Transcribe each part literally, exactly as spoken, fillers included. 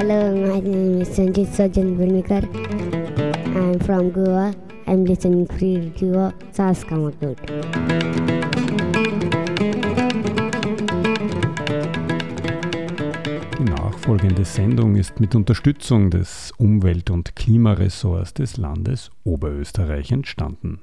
Hello, my name is Sanjit Sajan Bhulmikar. I'm from Goa. I'm listening free radio Salzkammergut. Die nachfolgende Sendung ist mit Unterstützung des Umwelt- und Klimaressorts des Landes Oberösterreich entstanden.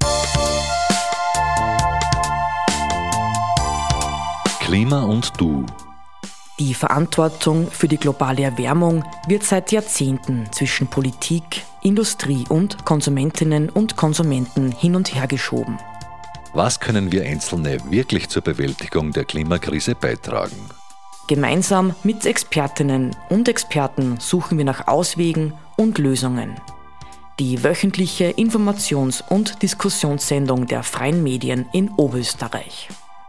Klima und Du. Die Verantwortung für die globale Erwärmung wird seit Jahrzehnten zwischen Politik, Industrie und Konsumentinnen und Konsumenten hin und her geschoben. Was können wir Einzelne wirklich zur Bewältigung der Klimakrise beitragen? Gemeinsam mit Expertinnen und Experten suchen wir nach Auswegen und Lösungen. Die wöchentliche Informations- und Diskussionssendung der Freien Medien in Oberösterreich.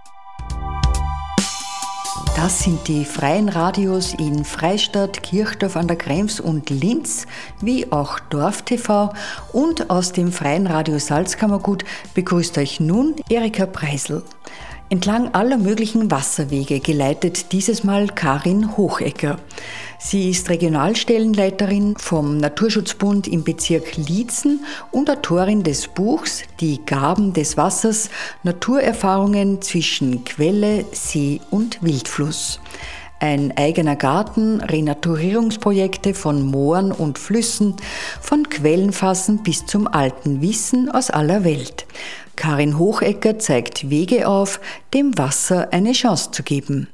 Das sind die freien Radios in Freistadt, Kirchdorf an der Krems und Linz, wie auch Dorf T V. Und aus dem freien Radio Salzkammergut begrüßt euch nun Erika Preisel. Entlang aller möglichen Wasserwege geleitet dieses Mal Karin Hochecker. Sie ist Regionalstellenleiterin vom Naturschutzbund im Bezirk Liezen und Autorin des Buchs Die Gaben des Wassers – Naturerfahrungen zwischen Quelle, See und Wildfluss. Ein eigener Garten, Renaturierungsprojekte von Mooren und Flüssen, von Quellenfassen bis zum alten Wissen aus aller Welt. Karin Hochecker zeigt Wege auf, dem Wasser eine Chance zu geben.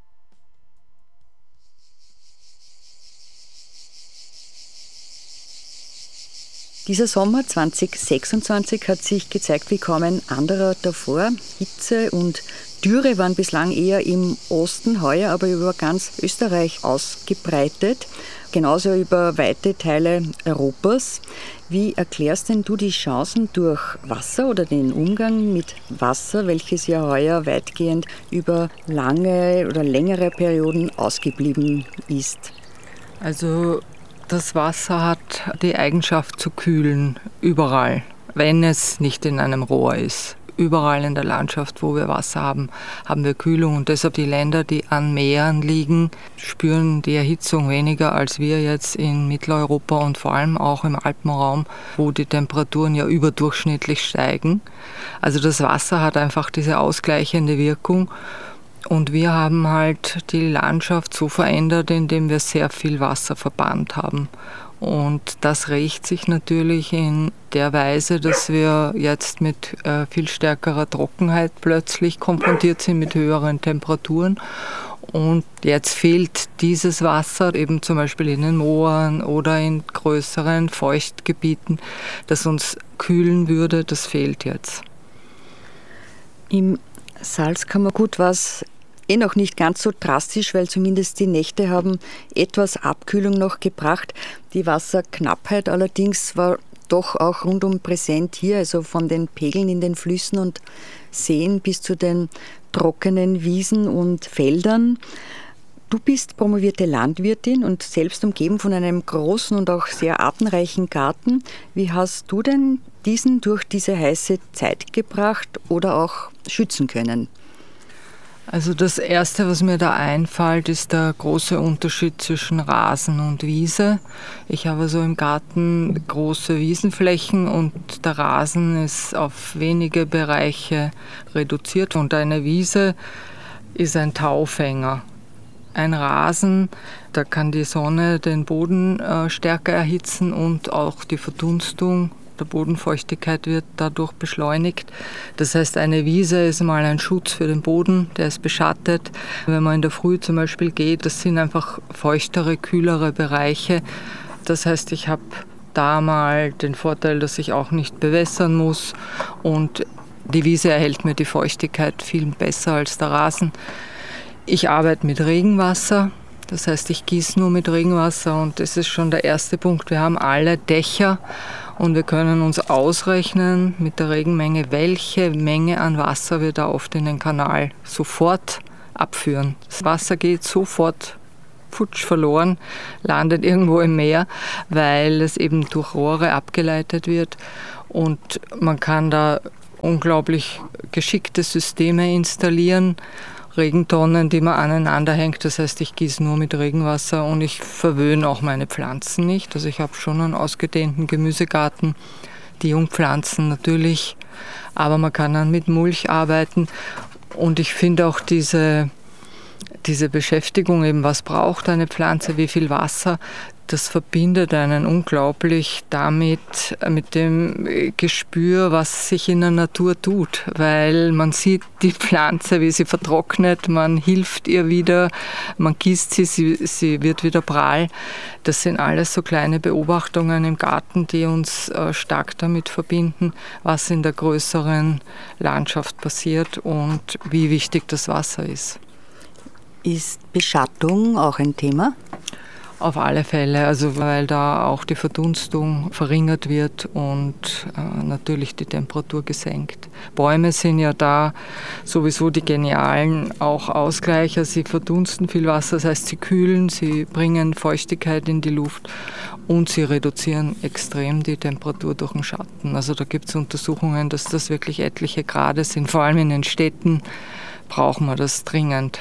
Dieser Sommer zwanzig sechsundzwanzig hat sich gezeigt wie kaum ein anderer davor. Hitze und Dürre waren bislang eher im Osten, heuer aber über ganz Österreich ausgebreitet, genauso über weite Teile Europas. Wie erklärst denn du die Chancen durch Wasser oder den Umgang mit Wasser, welches ja heuer weitgehend über lange oder längere Perioden ausgeblieben ist? Also das Wasser hat die Eigenschaft zu kühlen, überall, wenn es nicht in einem Rohr ist. Überall in der Landschaft, wo wir Wasser haben, haben wir Kühlung. Und deshalb die Länder, die an Meeren liegen, spüren die Erhitzung weniger als wir jetzt in Mitteleuropa und vor allem auch im Alpenraum, wo die Temperaturen ja überdurchschnittlich steigen. Also das Wasser hat einfach diese ausgleichende Wirkung. Und wir haben halt die Landschaft so verändert, indem wir sehr viel Wasser verbannt haben. Und das rächt sich natürlich in der Weise, dass wir jetzt mit äh, viel stärkerer Trockenheit plötzlich konfrontiert sind mit höheren Temperaturen. Und jetzt fehlt dieses Wasser eben zum Beispiel in den Mooren oder in größeren Feuchtgebieten, das uns kühlen würde, das fehlt jetzt. Im Salzkammergut war es eh noch nicht ganz so drastisch, weil zumindest die Nächte haben etwas Abkühlung noch gebracht. Die Wasserknappheit allerdings war doch auch rundum präsent hier, also von den Pegeln in den Flüssen und Seen bis zu den trockenen Wiesen und Feldern. Du bist promovierte Landwirtin und selbst umgeben von einem großen und auch sehr artenreichen Garten. Wie hast du denn diesen durch diese heiße Zeit gebracht oder auch schützen können? Also das Erste, was mir da einfällt, ist der große Unterschied zwischen Rasen und Wiese. Ich habe so im Garten große Wiesenflächen und der Rasen ist auf wenige Bereiche reduziert und eine Wiese ist ein Taufänger. Ein Rasen, da kann die Sonne den Boden äh, stärker erhitzen und auch die Verdunstung der Bodenfeuchtigkeit wird dadurch beschleunigt. Das heißt, eine Wiese ist mal ein Schutz für den Boden, der ist beschattet. Wenn man in der Früh zum Beispiel geht, das sind einfach feuchtere, kühlere Bereiche. Das heißt, ich habe da mal den Vorteil, dass ich auch nicht bewässern muss und die Wiese erhält mir die Feuchtigkeit viel besser als der Rasen. Ich arbeite mit Regenwasser. Das heißt, ich gieße nur mit Regenwasser und das ist schon der erste Punkt. Wir haben alle Dächer und wir können uns ausrechnen mit der Regenmenge, welche Menge an Wasser wir da oft in den Kanal sofort abführen. Das Wasser geht sofort futsch verloren, landet irgendwo im Meer, weil es eben durch Rohre abgeleitet wird und man kann da unglaublich geschickte Systeme installieren. Regentonnen, die man aneinander hängt. Das heißt, ich gieße nur mit Regenwasser und ich verwöhne auch meine Pflanzen nicht. Also ich habe schon einen ausgedehnten Gemüsegarten, die Jungpflanzen natürlich, aber man kann dann mit Mulch arbeiten. Und ich finde auch diese, diese Beschäftigung, eben was braucht eine Pflanze, wie viel Wasser, das verbindet einen unglaublich damit, mit dem Gespür, was sich in der Natur tut. Weil man sieht die Pflanze, wie sie vertrocknet, man hilft ihr wieder, man gießt sie, sie, sie wird wieder prall. Das sind alles so kleine Beobachtungen im Garten, die uns stark damit verbinden, was in der größeren Landschaft passiert und wie wichtig das Wasser ist. Ist Beschattung auch ein Thema? Auf alle Fälle, also weil da auch die Verdunstung verringert wird und äh, natürlich die Temperatur gesenkt. Bäume sind ja da sowieso die genialen auch Ausgleicher. Sie verdunsten viel Wasser, das heißt, sie kühlen, sie bringen Feuchtigkeit in die Luft und sie reduzieren extrem die Temperatur durch den Schatten. Also da gibt es Untersuchungen, dass das wirklich etliche Grade sind. Vor allem in den Städten brauchen wir das dringend.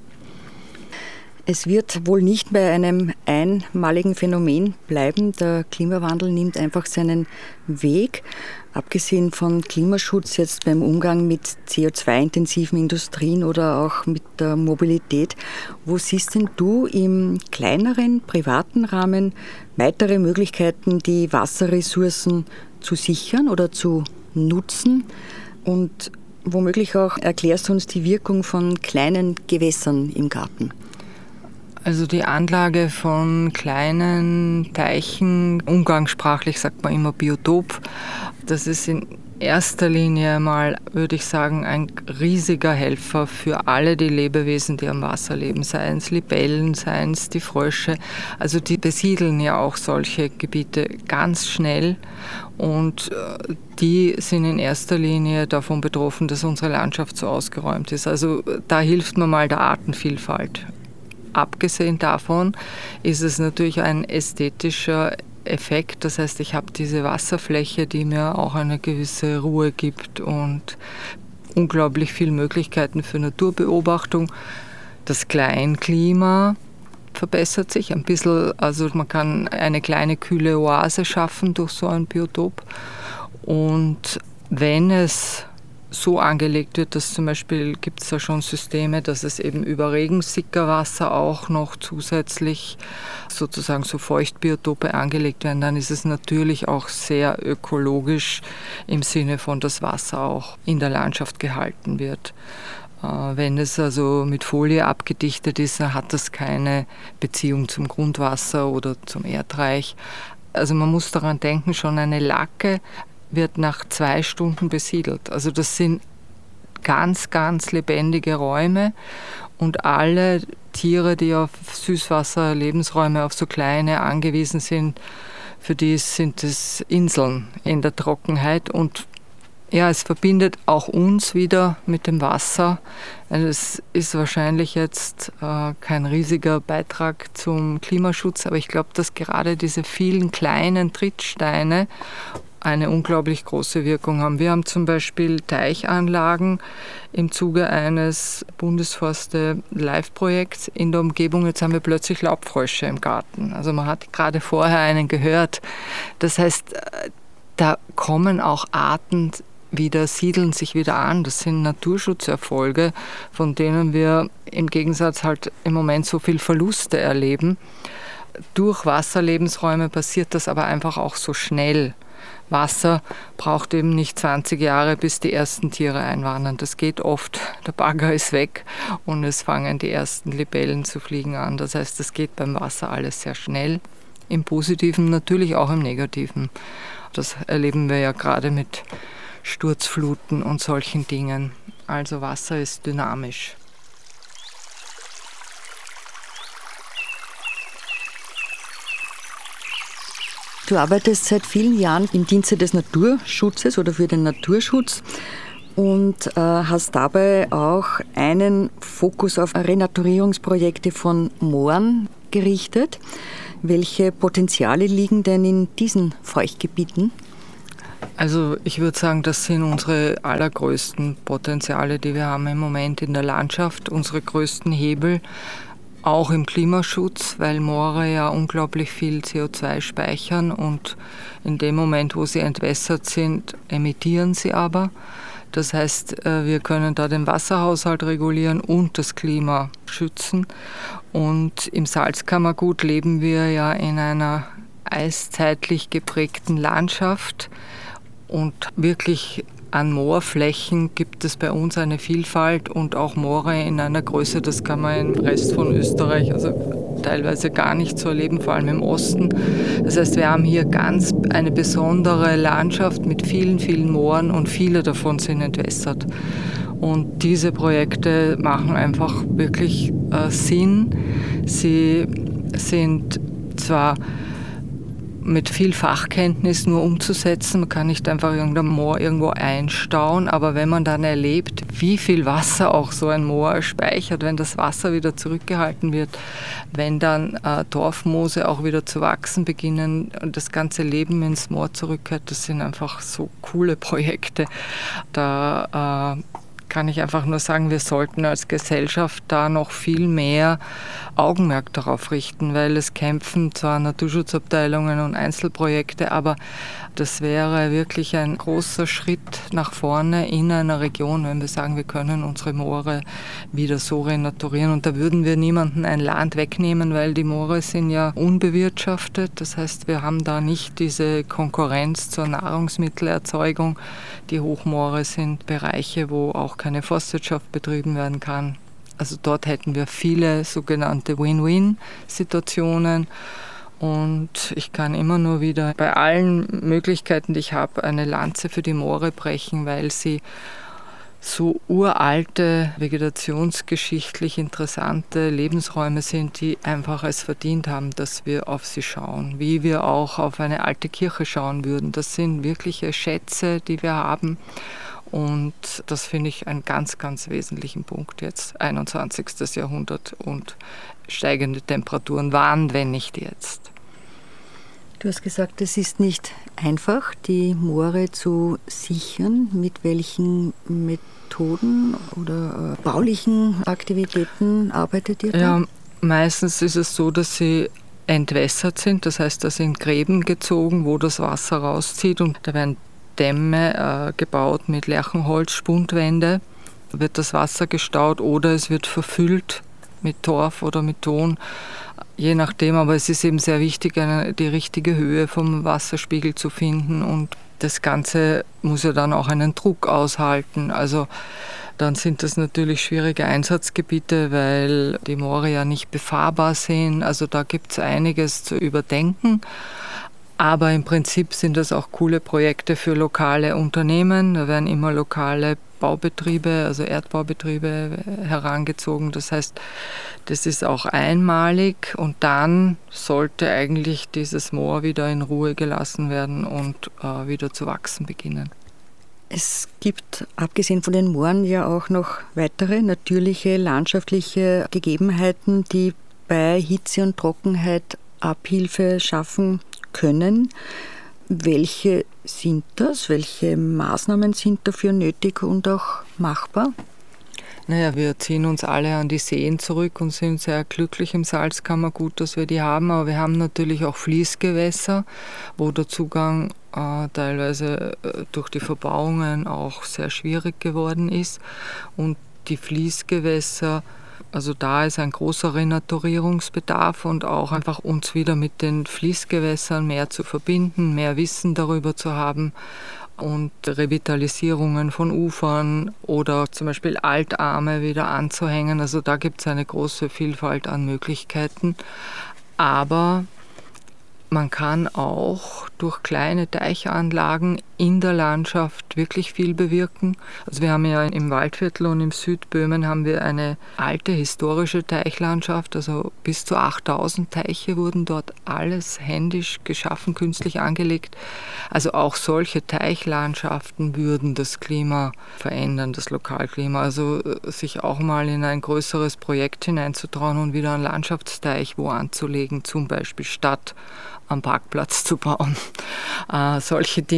Es wird wohl nicht bei einem einmaligen Phänomen bleiben. Der Klimawandel nimmt einfach seinen Weg. Abgesehen von Klimaschutz jetzt beim Umgang mit C O zwei intensiven Industrien oder auch mit der Mobilität. Wo siehst denn du im kleineren, privaten Rahmen weitere Möglichkeiten, die Wasserressourcen zu sichern oder zu nutzen? Und womöglich auch erklärst du uns die Wirkung von kleinen Gewässern im Garten. Also die Anlage von kleinen Teichen, umgangssprachlich sagt man immer Biotop, das ist in erster Linie mal, würde ich sagen, ein riesiger Helfer für alle die Lebewesen, die am Wasser leben, seien es Libellen, seien es die Frösche. Also die besiedeln ja auch solche Gebiete ganz schnell und die sind in erster Linie davon betroffen, dass unsere Landschaft so ausgeräumt ist. Also da hilft man mal der Artenvielfalt. Abgesehen davon ist es natürlich ein ästhetischer Effekt. Das heißt, ich habe diese Wasserfläche, die mir auch eine gewisse Ruhe gibt und unglaublich viele Möglichkeiten für Naturbeobachtung. Das Kleinklima verbessert sich ein bisschen. Also man kann eine kleine kühle Oase schaffen durch so ein Biotop. Und wenn es so angelegt wird, dass zum Beispiel gibt es da schon Systeme, dass es eben über Regensickerwasser auch noch zusätzlich sozusagen so Feuchtbiotope angelegt werden, dann ist es natürlich auch sehr ökologisch im Sinne von, dass Wasser auch in der Landschaft gehalten wird. Wenn es also mit Folie abgedichtet ist, dann hat das keine Beziehung zum Grundwasser oder zum Erdreich. Also man muss daran denken, schon eine Lacke wird nach zwei Stunden besiedelt. Also das sind ganz, ganz lebendige Räume und alle Tiere, die auf Süßwasser, Lebensräume, auf so kleine angewiesen sind, für die sind es Inseln in der Trockenheit und ja, es verbindet auch uns wieder mit dem Wasser. Es ist wahrscheinlich jetzt äh, kein riesiger Beitrag zum Klimaschutz, aber ich glaube, dass gerade diese vielen kleinen Trittsteine eine unglaublich große Wirkung haben. Wir haben zum Beispiel Teichanlagen im Zuge eines Bundesforste-Live-Projekts in der Umgebung. Jetzt haben wir plötzlich Laubfrösche im Garten. Also man hat gerade vorher einen gehört. Das heißt, da kommen auch Arten wieder, siedeln sich wieder an. Das sind Naturschutzerfolge, von denen wir im Gegensatz halt im Moment so viel Verluste erleben. Durch Wasserlebensräume passiert das aber einfach auch so schnell. Wasser braucht eben nicht zwanzig Jahre, bis die ersten Tiere einwandern. Das geht oft. Der Bagger ist weg und es fangen die ersten Libellen zu fliegen an. Das heißt, das geht beim Wasser alles sehr schnell. Im Positiven, natürlich auch im Negativen. Das erleben wir ja gerade mit Sturzfluten und solchen Dingen. Also Wasser ist dynamisch. Du arbeitest seit vielen Jahren im Dienste des Naturschutzes oder für den Naturschutz und äh, hast dabei auch einen Fokus auf Renaturierungsprojekte von Mooren gerichtet. Welche Potenziale liegen denn in diesen Feuchtgebieten? Also ich würde sagen, das sind unsere allergrößten Potenziale, die wir haben im Moment in der Landschaft, unsere größten Hebel, auch im Klimaschutz, weil Moore ja unglaublich viel C O zwei speichern und in dem Moment, wo sie entwässert sind, emittieren sie aber. Das heißt, wir können da den Wasserhaushalt regulieren und das Klima schützen. Und im Salzkammergut leben wir ja in einer eiszeitlich geprägten Landschaft. Und wirklich an Moorflächen gibt es bei uns eine Vielfalt und auch Moore in einer Größe, das kann man im Rest von Österreich also teilweise gar nicht so erleben, vor allem im Osten. Das heißt, wir haben hier ganz eine besondere Landschaft mit vielen, vielen Mooren und viele davon sind entwässert. Und diese Projekte machen einfach wirklich äh, Sinn. Sie sind zwar mit viel Fachkenntnis nur umzusetzen. Man kann nicht einfach irgendein Moor irgendwo einstauen, aber wenn man dann erlebt, wie viel Wasser auch so ein Moor speichert, wenn das Wasser wieder zurückgehalten wird, wenn dann äh, Torfmoose auch wieder zu wachsen beginnen und das ganze Leben ins Moor zurückkehrt, das sind einfach so coole Projekte. Da äh, kann ich einfach nur sagen, wir sollten als Gesellschaft da noch viel mehr Augenmerk darauf richten, weil es kämpfen zwar Naturschutzabteilungen und Einzelprojekte, aber das wäre wirklich ein großer Schritt nach vorne in einer Region, wenn wir sagen, wir können unsere Moore wieder so renaturieren. Und da würden wir niemandem ein Land wegnehmen, weil die Moore sind ja unbewirtschaftet. Das heißt, wir haben da nicht diese Konkurrenz zur Nahrungsmittelerzeugung. Die Hochmoore sind Bereiche, wo auch keine Forstwirtschaft betrieben werden kann. Also dort hätten wir viele sogenannte Win-Win-Situationen. Und ich kann immer nur wieder bei allen Möglichkeiten, die ich habe, eine Lanze für die Moore brechen, weil sie so uralte, vegetationsgeschichtlich interessante Lebensräume sind, die einfach es verdient haben, dass wir auf sie schauen. Wie wir auch auf eine alte Kirche schauen würden. Das sind wirkliche Schätze, die wir haben. Und das finde ich einen ganz, ganz wesentlichen Punkt jetzt, einundzwanzigstes Jahrhundert und steigende Temperaturen. Wann, wenn nicht jetzt? Du hast gesagt, es ist nicht einfach, die Moore zu sichern. Mit welchen Methoden oder baulichen Aktivitäten arbeitet ihr da? Ja, meistens ist es so, dass sie entwässert sind. Das heißt, da sind Gräben gezogen, wo das Wasser rauszieht und da werden Dämme äh, gebaut mit Lärchenholz, Spundwände. Da wird das Wasser gestaut oder es wird verfüllt mit Torf oder mit Ton, je nachdem. Aber es ist eben sehr wichtig, eine, die richtige Höhe vom Wasserspiegel zu finden und das Ganze muss ja dann auch einen Druck aushalten. Also dann sind das natürlich schwierige Einsatzgebiete, weil die Moore ja nicht befahrbar sind. Also da gibt es einiges zu überdenken. Aber im Prinzip sind das auch coole Projekte für lokale Unternehmen. Da werden immer lokale Baubetriebe, also Erdbaubetriebe herangezogen. Das heißt, das ist auch einmalig und dann sollte eigentlich dieses Moor wieder in Ruhe gelassen werden und äh, wieder zu wachsen beginnen. Es gibt, abgesehen von den Mooren, ja auch noch weitere natürliche landschaftliche Gegebenheiten, die bei Hitze und Trockenheit Abhilfe schaffen können. Welche sind das? Welche Maßnahmen sind dafür nötig und auch machbar? Naja, wir ziehen uns alle an die Seen zurück und sind sehr glücklich im Salzkammergut, dass wir die haben. Aber wir haben natürlich auch Fließgewässer, wo der Zugang äh, teilweise äh, durch die Verbauungen auch sehr schwierig geworden ist. Und die Fließgewässer, also da ist ein großer Renaturierungsbedarf und auch einfach uns wieder mit den Fließgewässern mehr zu verbinden, mehr Wissen darüber zu haben und Revitalisierungen von Ufern oder zum Beispiel Altarme wieder anzuhängen. Also da gibt es eine große Vielfalt an Möglichkeiten. Aber man kann auch durch kleine Teichanlagen in der Landschaft wirklich viel bewirken. Also wir haben ja im Waldviertel und im Südböhmen haben wir eine alte historische Teichlandschaft, also bis zu achttausend Teiche wurden dort alles händisch geschaffen, künstlich angelegt. Also auch solche Teichlandschaften würden das Klima verändern, das Lokalklima. Also sich auch mal in ein größeres Projekt hineinzutrauen und wieder einen Landschaftsteich wo anzulegen, zum Beispiel statt am Parkplatz zu bauen. Äh, solche Dinge sind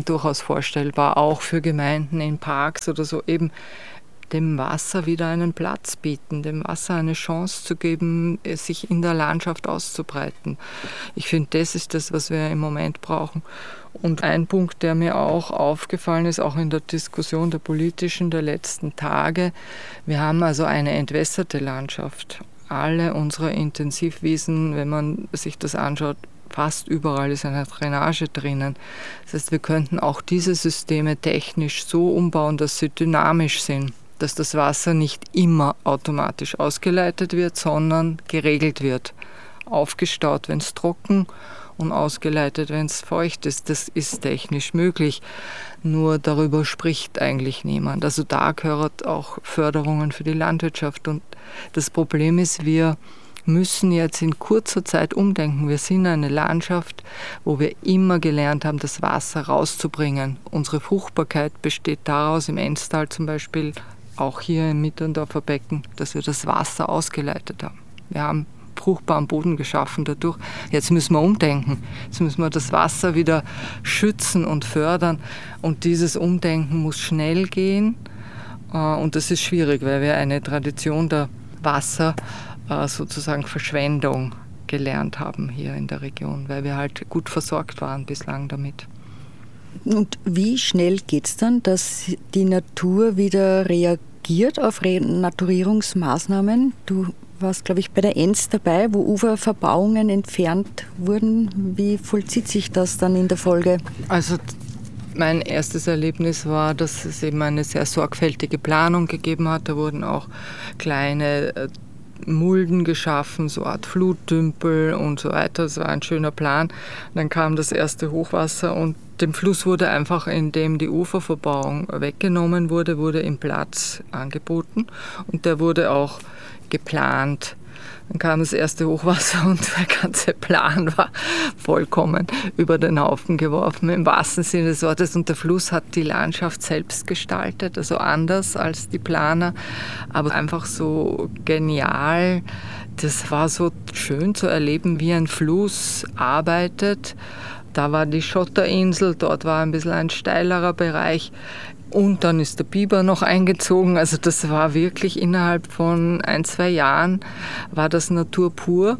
durchaus vorstellbar, auch für Gemeinden in Parks oder so, eben dem Wasser wieder einen Platz bieten, dem Wasser eine Chance zu geben, sich in der Landschaft auszubreiten. Ich finde, das ist das, was wir im Moment brauchen. Und ein Punkt, der mir auch aufgefallen ist, auch in der Diskussion der politischen der letzten Tage, wir haben also eine entwässerte Landschaft. Alle unsere Intensivwiesen, wenn man sich das anschaut, fast überall ist eine Drainage drinnen. Das heißt, wir könnten auch diese Systeme technisch so umbauen, dass sie dynamisch sind, dass das Wasser nicht immer automatisch ausgeleitet wird, sondern geregelt wird. Aufgestaut, wenn es trocken und ausgeleitet, wenn es feucht ist. Das ist technisch möglich. Nur darüber spricht eigentlich niemand. Also da gehört auch Förderungen für die Landwirtschaft. Und das Problem ist, wir müssen jetzt in kurzer Zeit umdenken. Wir sind eine Landschaft, wo wir immer gelernt haben, das Wasser rauszubringen. Unsere Fruchtbarkeit besteht daraus, im Enztal zum Beispiel, auch hier im Mitterndorfer Becken, dass wir das Wasser ausgeleitet haben. Wir haben fruchtbaren Boden geschaffen dadurch. Jetzt müssen wir umdenken. Jetzt müssen wir das Wasser wieder schützen und fördern. Und dieses Umdenken muss schnell gehen. Und das ist schwierig, weil wir eine Tradition der Wasser, sozusagen Verschwendung, gelernt haben hier in der Region, weil wir halt gut versorgt waren bislang damit. Und wie schnell geht es dann, dass die Natur wieder reagiert auf Renaturierungsmaßnahmen? Du warst, glaube ich, bei der Enz dabei, wo Uferverbauungen entfernt wurden. Wie vollzieht sich das dann in der Folge? Also mein erstes Erlebnis war, dass es eben eine sehr sorgfältige Planung gegeben hat. Da wurden auch kleine Mulden geschaffen, so eine Art Fluttümpel und so weiter. Das war ein schöner Plan. Dann kam das erste Hochwasser und dem Fluss wurde einfach, indem die Uferverbauung weggenommen wurde, wurde ihm Platz angeboten und der wurde auch geplant. Dann kam das erste Hochwasser und der ganze Plan war vollkommen über den Haufen geworfen, im wahrsten Sinne des Wortes. Und der Fluss hat die Landschaft selbst gestaltet, also anders als die Planer, aber einfach so genial. Das war so schön zu erleben, wie ein Fluss arbeitet. Da war die Schotterinsel, dort war ein bisschen ein steilerer Bereich. Und dann ist der Biber noch eingezogen. Also das war wirklich innerhalb von ein, zwei Jahren war das Natur pur.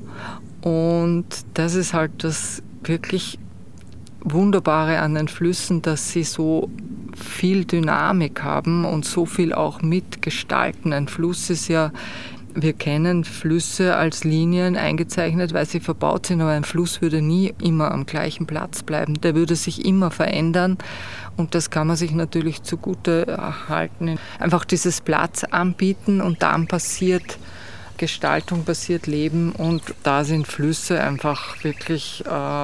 Und das ist halt das wirklich Wunderbare an den Flüssen, dass sie so viel Dynamik haben und so viel auch mitgestalten. Ein Fluss ist ja, wir kennen Flüsse als Linien eingezeichnet, weil sie verbaut sind, aber ein Fluss würde nie immer am gleichen Platz bleiben. Der würde sich immer verändern und das kann man sich natürlich zugute halten. Einfach dieses Platz anbieten und dann passiert Gestaltung, passiert Leben und da sind Flüsse einfach wirklich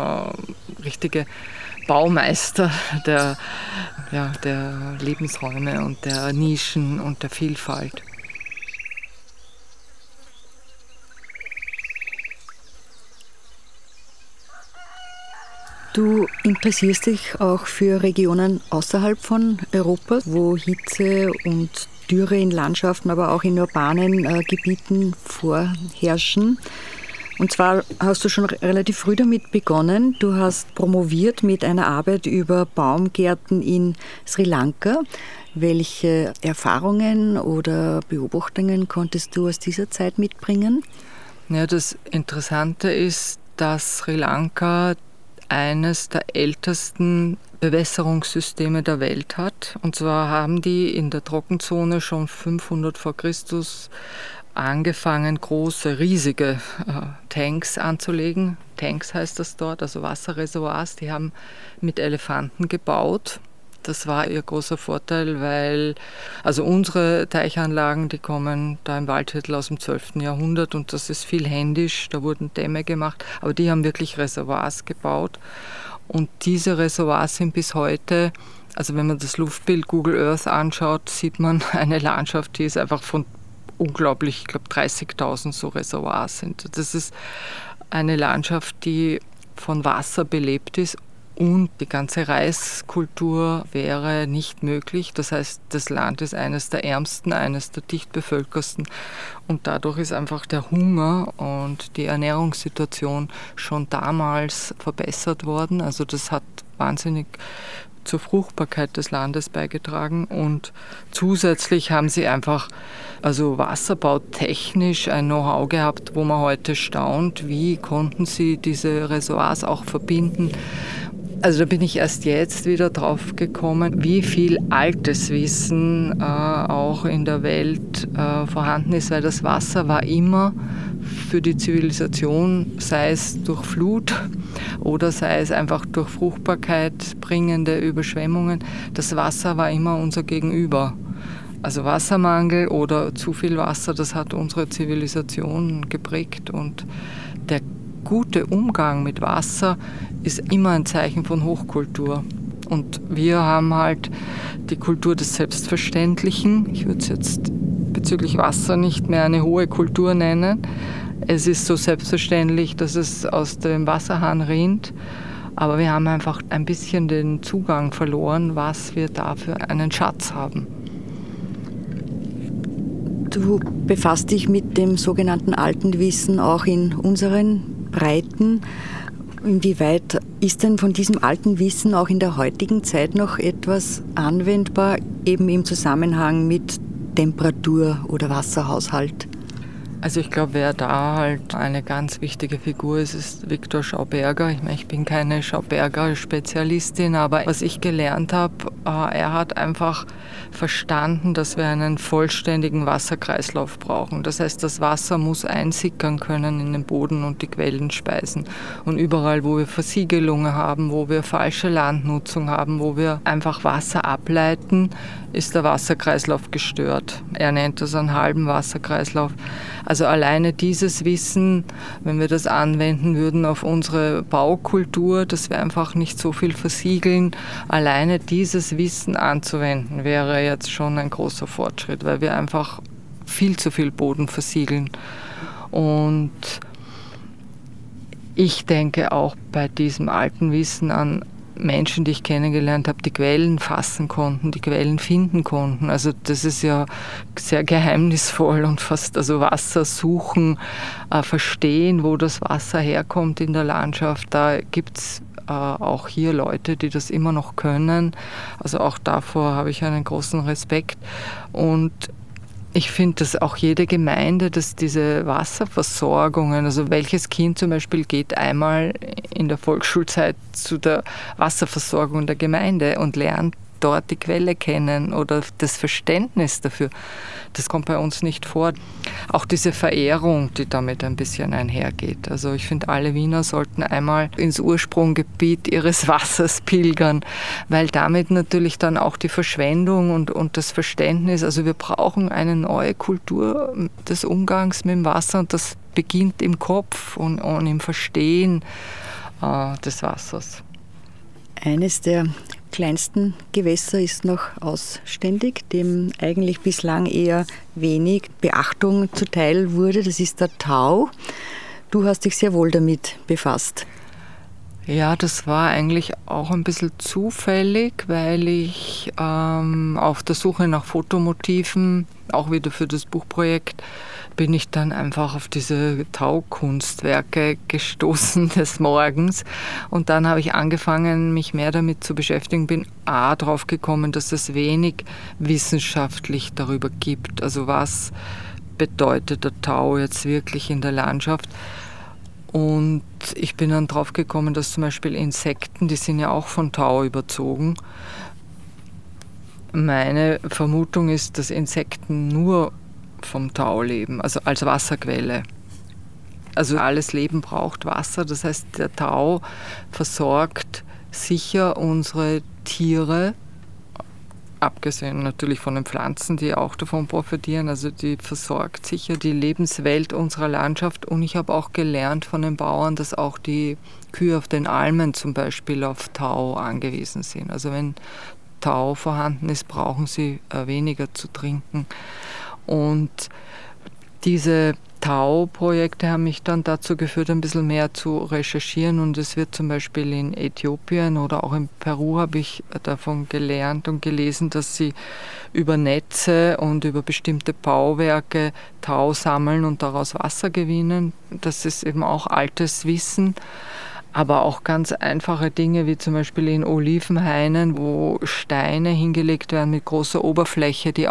äh, richtige Baumeister der, ja, der Lebensräume und der Nischen und der Vielfalt. Du interessierst dich auch für Regionen außerhalb von Europa, wo Hitze und Dürre in Landschaften, aber auch in urbanen äh, Gebieten vorherrschen. Und zwar hast du schon relativ früh damit begonnen. Du hast promoviert mit einer Arbeit über Baumgärten in Sri Lanka. Welche Erfahrungen oder Beobachtungen konntest du aus dieser Zeit mitbringen? Ja, das Interessante ist, dass Sri Lanka eines der ältesten Bewässerungssysteme der Welt hat. Und zwar haben die in der Trockenzone schon fünfhundert vor Christus angefangen, große, riesige äh, Tanks anzulegen. Tanks heißt das dort, also Wasserreservoirs. Die haben mit Elefanten gebaut. Das war ihr großer Vorteil, weil also unsere Teichanlagen, die kommen da im Waldviertel aus dem zwölften Jahrhundert und das ist viel händisch, da wurden Dämme gemacht, aber die haben wirklich Reservoirs gebaut und diese Reservoirs sind bis heute, also wenn man das Luftbild Google Earth anschaut, sieht man eine Landschaft, die ist einfach von unglaublich, ich glaube dreißigtausend so Reservoirs sind. Das ist eine Landschaft, die von Wasser belebt ist Und die ganze Reiskultur wäre nicht möglich. Das heißt, das Land ist eines der ärmsten, eines der dicht bevölkersten. Und dadurch ist einfach der Hunger und die Ernährungssituation schon damals verbessert worden. Also das hat wahnsinnig zur Fruchtbarkeit des Landes beigetragen. Und zusätzlich haben sie einfach, also wasserbautechnisch ein Know-how gehabt, wo man heute staunt, wie konnten sie diese Reservoirs auch verbinden. Also da bin ich erst jetzt wieder drauf gekommen, wie viel altes Wissen äh, auch in der Welt äh, vorhanden ist, weil das Wasser war immer für die Zivilisation, sei es durch Flut oder sei es einfach durch Fruchtbarkeit bringende Überschwemmungen, das Wasser war immer unser Gegenüber. Also Wassermangel oder zu viel Wasser, das hat unsere Zivilisation geprägt und der gute Umgang mit Wasser ist immer ein Zeichen von Hochkultur. Und wir haben halt die Kultur des Selbstverständlichen. Ich würde es jetzt bezüglich Wasser nicht mehr eine hohe Kultur nennen. Es ist so selbstverständlich, dass es aus dem Wasserhahn rinnt. Aber wir haben einfach ein bisschen den Zugang verloren, was wir da für einen Schatz haben. Du befasst dich mit dem sogenannten alten Wissen auch in unseren Breiten. Inwieweit ist denn von diesem alten Wissen auch in der heutigen Zeit noch etwas anwendbar, eben im Zusammenhang mit Temperatur oder Wasserhaushalt? Also ich glaube, wer da halt eine ganz wichtige Figur ist, ist Viktor Schauberger. Ich meine, ich bin keine Schauberger-Spezialistin, aber was ich gelernt habe, er hat einfach verstanden, dass wir einen vollständigen Wasserkreislauf brauchen. Das heißt, das Wasser muss einsickern können in den Boden und die Quellen speisen. Und überall, wo wir Versiegelungen haben, wo wir falsche Landnutzung haben, wo wir einfach Wasser ableiten, ist der Wasserkreislauf gestört. Er nennt das einen halben Wasserkreislauf. Also alleine dieses Wissen, wenn wir das anwenden würden auf unsere Baukultur, dass wir einfach nicht so viel versiegeln, alleine dieses Wissen anzuwenden, wäre jetzt schon ein großer Fortschritt, weil wir einfach viel zu viel Boden versiegeln. Und ich denke auch bei diesem alten Wissen an Menschen, die ich kennengelernt habe, die Quellen fassen konnten, die Quellen finden konnten. Also das ist ja sehr geheimnisvoll und fast, also Wasser suchen, äh, verstehen, wo das Wasser herkommt in der Landschaft. Da gibt es äh, auch hier Leute, die das immer noch können. Also auch davor habe ich einen großen Respekt. Und ich finde, dass auch jede Gemeinde, dass diese Wasserversorgungen, also welches Kind zum Beispiel geht einmal in der Volksschulzeit zu der Wasserversorgung der Gemeinde und lernt dort die Quelle kennen oder das Verständnis dafür. Das kommt bei uns nicht vor. Auch diese Verehrung, die damit ein bisschen einhergeht. Also ich finde, alle Wiener sollten einmal ins Ursprungsgebiet ihres Wassers pilgern, weil damit natürlich dann auch die Verschwendung und, und das Verständnis, also wir brauchen eine neue Kultur des Umgangs mit dem Wasser und das beginnt im Kopf und, und im Verstehen äh, des Wassers. Eines der kleinsten Gewässer ist noch ausständig, dem eigentlich bislang eher wenig Beachtung zuteil wurde. Das ist der Thau. Du hast dich sehr wohl damit befasst. Ja, das war eigentlich auch ein bisschen zufällig, weil ich ähm, auf der Suche nach Fotomotiven, auch wieder für das Buchprojekt, bin ich dann einfach auf diese Taukunstwerke gestoßen des Morgens. Und dann habe ich angefangen, mich mehr damit zu beschäftigen, bin A, drauf gekommen, dass es wenig wissenschaftlich darüber gibt. Also was bedeutet der Tau jetzt wirklich in der Landschaft? Und ich bin dann drauf gekommen, dass zum Beispiel Insekten, die sind ja auch von Tau überzogen. Meine Vermutung ist, dass Insekten nur vom Tau leben, also als Wasserquelle. Also alles Leben braucht Wasser, das heißt, der Tau versorgt sicher unsere Tiere, abgesehen natürlich von den Pflanzen, die auch davon profitieren, also die versorgt sicher die Lebenswelt unserer Landschaft. Und ich habe auch gelernt von den Bauern, dass auch die Kühe auf den Almen zum Beispiel auf Tau angewiesen sind. Also wenn Tau vorhanden ist, brauchen sie weniger zu trinken. Und diese Tau-Projekte haben mich dann dazu geführt, ein bisschen mehr zu recherchieren, und es wird zum Beispiel in Äthiopien oder auch in Peru, habe ich davon gelernt und gelesen, dass sie über Netze und über bestimmte Bauwerke Tau sammeln und daraus Wasser gewinnen. Das ist eben auch altes Wissen. Aber auch ganz einfache Dinge, wie zum Beispiel in Olivenhainen, wo Steine hingelegt werden mit großer Oberfläche, die